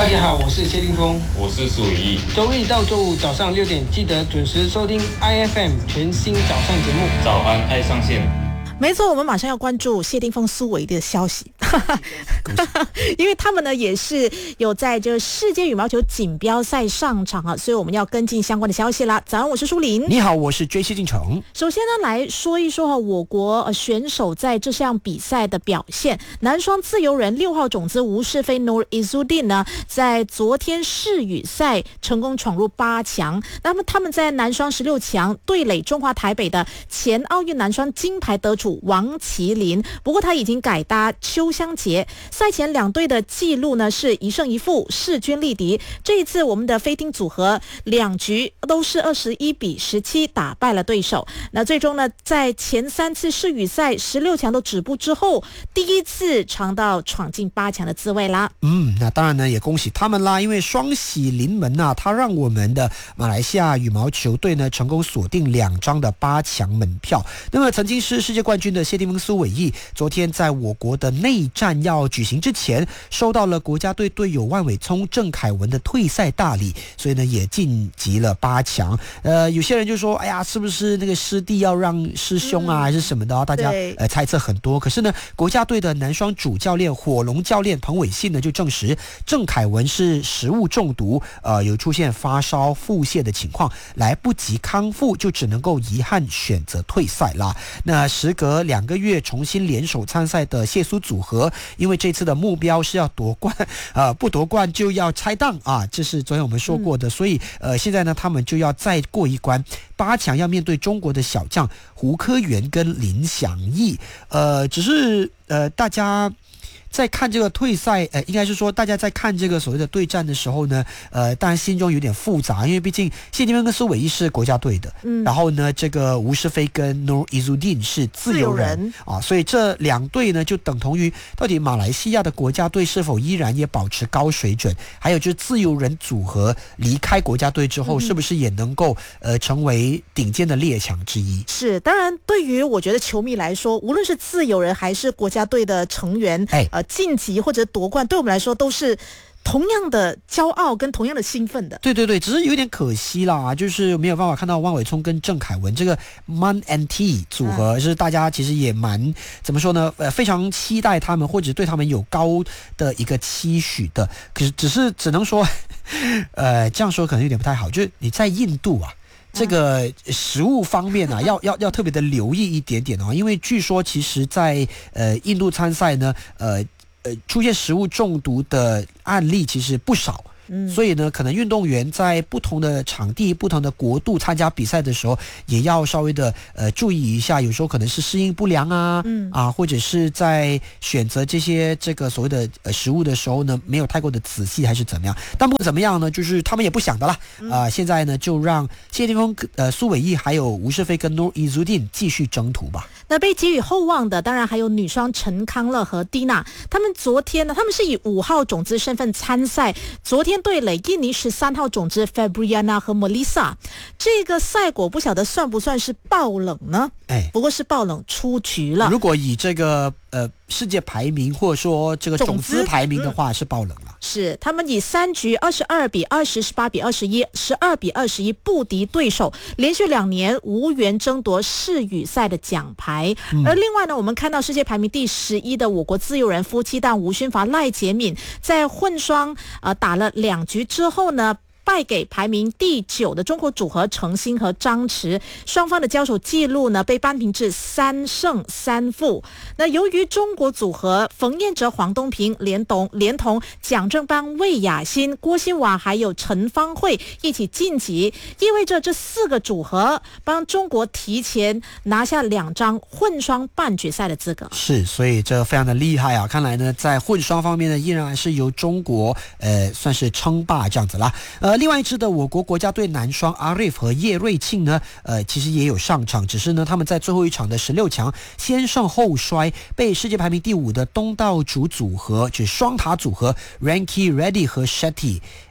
大家好，我是谢霆锋， 我是苏伟毅。 周一到周五早上6点，记得准时收听 IFM 全新早上节目。 早安，爱上线。 没错，我们马上要关注谢霆锋、苏伟毅的消息，因为他们呢也是有在这世界羽毛球锦标赛上场啊，所以我们要跟进相关的消息啦。早上，我是舒琳。 你好，我是追谢进城。 首先呢，来说一说我国选手在这项比赛的表现。男双自由人6号种子吴世飞 Nur Izzuddin 呢，在昨天世羽赛成功闯入8强。那么他们在男双16强对垒中华台北的前奥运男双金牌得主王麒麟，不过他已经改搭邱湘洁。赛前两队的记录呢是1胜1负，势均力敌。这一次我们的飞汀组合2局都是21比17打败了对手。那最终呢，在前3次世羽赛16强都止步之后，第一次尝到闯进8强的滋味啦。 那当然呢也恭喜他们啦，因为双喜临门啊，他让我们的马来西亚羽毛球队呢成功锁定2张的8强门票。那么曾经是世界冠军的谢霆锋、苏伟毅，昨天在我国的内战要举行之前，收到了国家队队友万伟聪、郑凯文的退赛大礼，所以呢也晋级了8强。有些人就说，哎呀，是不是那个师弟要让师兄啊，还是什么的？大家猜测很多。可是呢，国家队的男双主教练火龙教练彭伟信呢就证实，郑凯文是食物中毒，有出现发烧、腹泻的情况，来不及康复，就只能够遗憾选择退赛啦。那时隔2个月重新联手参赛的谢苏组合，因为这次的目标是要夺冠，不夺冠就要拆档啊，这是昨天我们说过的。所以现在呢，他们就要再过一关，8强要面对中国的小将胡科元跟林祥义。只是大家在看这个退赛，应该是说大家在看这个所谓的对战的时候呢，当然心中有点复杂，因为毕竟谢霆锋跟苏伟毅是国家队的，然后呢，这个吴世飞跟 Nur Izzuddin 是自由人啊，所以这2队呢就等同于到底马来西亚的国家队是否依然也保持高水准，还有就是自由人组合离开国家队之后，是不是也能够成为顶尖的列强之一？ 是，当然对于我觉得球迷来说，无论是自由人还是国家队的成员，晋级或者夺冠，对我们来说都是同样的骄傲跟同样的兴奋的。 对，只是有点可惜啦，就是没有办法看到万伟聪跟郑凯文这个 Man and T 组合，是大家其实也蛮怎么说呢？非常期待他们，或者对他们有高的一个期许的。可是只能说，这样说可能有点不太好，就是你在印度啊。这个食物方面啊，要特别的留意一点点哦，因为据说其实在印度参赛呢，出现食物中毒的案例其实不少。所以呢，可能运动员在不同的场地、不同的国度参加比赛的时候，也要稍微的注意一下，有时候可能是适应不良啊，或者是在选择这个所谓的食物的时候呢，没有太过的仔细还是怎么样。但不管怎么样呢，就是他们也不想的啦，现在呢就让谢霆锋、苏伟毅还有吴世飞跟 Nur Izzuddin 继续征途吧。 那被寄予厚望的，当然还有女双陈康乐和蒂娜，他们昨天呢，他们是以5号种子身份参赛，昨天对垒印尼13号种子 Fabriana 和 Melissa。 这个赛果不晓得算不算是爆冷呢？不过是爆冷出局了。 如果以这个世界排名或者说这个种子排名的话，是爆冷了。 是，他们以3局22比20、18比21、12比21不敌对手，连续2年无缘争夺世羽赛的奖牌。而另外呢，我们看到世界排名第11的我国自由人夫妻档吴勋发、赖洁敏在混双打了2局之后呢，败给排名第9的中国组合程鑫和张弛，双方的交手记录呢被扳平至3胜3负。那由于中国组合冯彦哲、黄东萍连同蒋正邦、魏雅欣、郭欣娃还有陈芳慧一起晋级，意味着这4个组合帮中国提前拿下2张混双半决赛的资格。 是，所以这非常的厉害啊！看来呢，在混双方面呢，依然还是由中国算是称霸这样子啦。另外一支的我国国家队男双阿瑞夫和叶瑞庆呢，其实也有上场，只是呢他们在最后一场的16强先胜后衰，被世界排名第5的东道主组合，就是双塔组合 Ranki Reddy 和 Shetty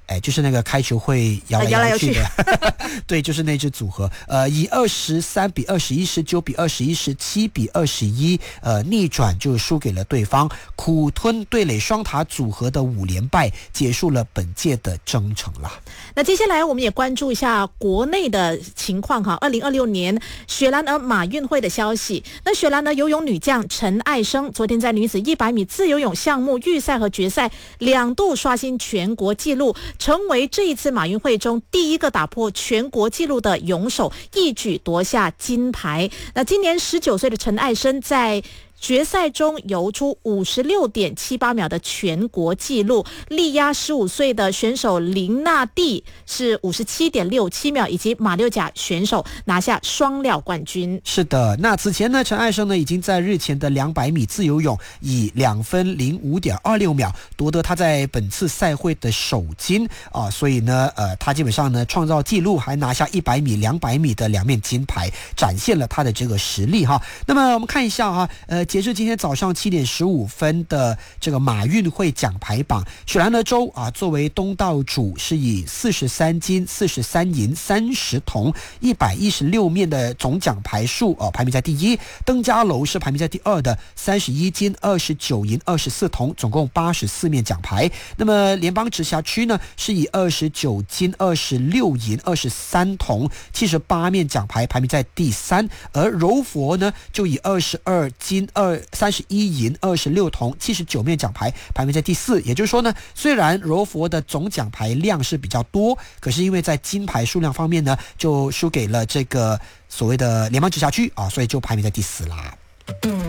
就是那个开球会摇来摇去的，对，就是那支组合，以23-21、19-21、19-21、17-21，逆转就输给了对方，苦吞对垒双塔组合的5连败，结束了本届的征程了。 那接下来我们也关注一下国内的情况哈。2026年雪兰莪马运会的消息。那雪兰莪游泳女将陈爱生昨天在女子100米自由泳项目预赛和决赛2度刷新全国纪录，成为这一次马运会中第一个打破全国纪录的泳手，一举夺下金牌。那今年19岁的陈爱生在决赛中游出56.78秒的全国纪录，力压15岁的选手林娜蒂是57.67秒，以及马六甲选手拿下双料冠军。 是的，那此前呢，陈爱生呢已经在日前的200米自由泳以2分05.26秒夺得他在本次赛会的首金啊，所以呢，他基本上呢创造纪录，还拿下100米、200米的2面金牌，展现了他的这个实力哈。那么我们看一下哈，截至今天早上7点15分的这个马运会奖牌榜，雪兰莪州啊作为东道主，是以43金、43银、30铜、116面的总奖牌数排名在第一。登嘉楼是排名在第二的，31金、29银、24铜，总共84面奖牌。那么联邦直辖区呢是以29金、26银、23铜、78面奖牌排名在第三，而柔佛呢就以22金、31银、26铜、79面奖牌排名在第四。也就是说呢，虽然柔佛的总奖牌量是比较多，可是因为在金牌数量方面呢，就输给了这个所谓的联邦直辖区啊，所以就排名在第四啦。